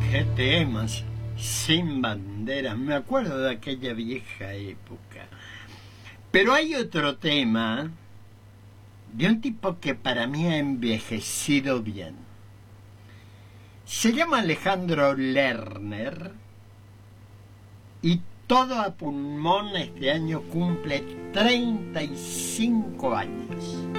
Qué temas, Sin Banderas, me acuerdo de aquella vieja época. Pero hay otro tema de un tipo que para mí ha envejecido bien. Se llama Alejandro Lerner y todo a pulmón este año cumple 35 años.